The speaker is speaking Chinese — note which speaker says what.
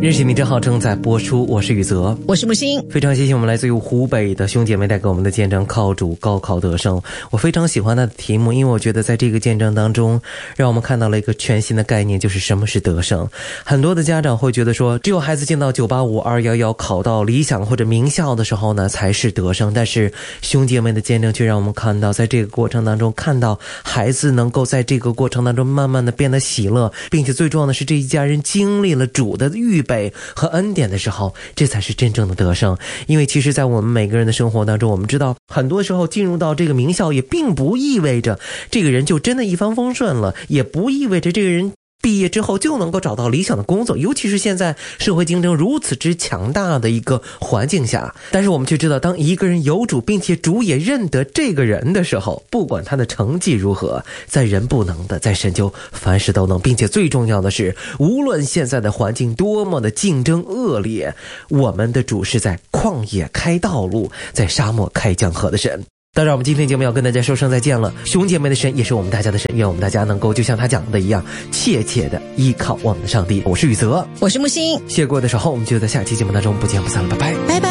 Speaker 1: 认识你正好正在播出，我是宇泽，
Speaker 2: 我是木星。
Speaker 1: 非常谢谢我们来自于湖北的兄姐妹带给我们的见证，靠主高考得胜。我非常喜欢他的题目，因为我觉得在这个见证当中让我们看到了一个全新的概念，就是什么是得胜。很多的家长会觉得说，只有孩子进到985、211考到理想或者名校的时候呢才是得胜，但是兄姐妹的见证却让我们看到，在这个过程当中看到孩子能够在这个过程当中慢慢的变得喜乐，并且最重要的是这一家人经历了主的预备和恩典的时候，这才是真正的得胜。因为其实在我们每个人的生活当中，我们知道很多时候进入到这个名校也并不意味着这个人就真的一帆风顺了，也不意味着这个人毕业之后就能够找到理想的工作，尤其是现在社会竞争如此之强大的一个环境下。但是我们却知道，当一个人有主，并且主也认得这个人的时候，不管他的成绩如何，在人不能的，在神就凡事都能。并且最重要的是，无论现在的环境多么的竞争恶劣，我们的主是在旷野开道路，在沙漠开江河的神。当然我们今天节目要跟大家说声再见了，兄姐妹的神也是我们大家的神，愿我们大家能够就像他讲的一样，切切的依靠我们的上帝。我是宇泽，
Speaker 2: 我是木星，
Speaker 1: 谢过的时候，我们就在下期节目当中不见不散了，拜拜，
Speaker 2: 拜拜。